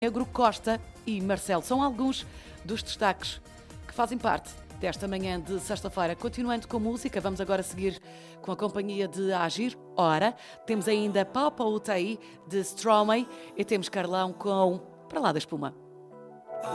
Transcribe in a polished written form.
Negro, Costa e Marcelo. São alguns dos destaques que fazem parte desta manhã de sexta-feira. Continuando com música, vamos agora seguir com a companhia de Agir. Ora, temos ainda Papa UTI de Stromae e temos Carlão com Para Lá da Espuma.